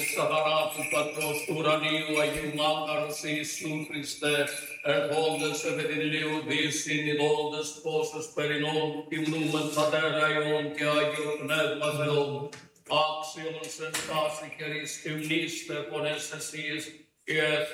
Σαβαράτου Πατρός του ουρανίου Αγίου Μάγκαρος Ιησού Χριστέ, ερχόντες επί την ηλίου δύσιν, ειδώντες πόσες περινών, υμνούμεν Πατέρα Υιόν και Άγιο Πνεύμα Θεόν, άξιον σε στάση καιρής και μνήστε φωνές εσείς,